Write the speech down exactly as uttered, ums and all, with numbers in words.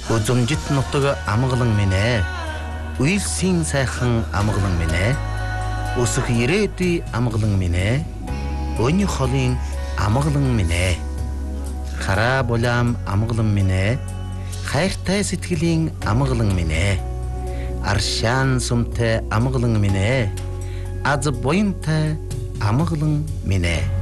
Үзүмжит нутаг амгалан минь ээ. Үйлсийн сайхан амгалан минь ээ. Өсөх ирээдүй амгалан минь ээ. Өний холын амгалан минь ээ. Хараа булаам амгалан минь ээ. Хайртай сэтгэлийн амгалан минь ээ. Аршаан сумтай амгалан минь ээ. Аз буянтай амгалан минь ээ.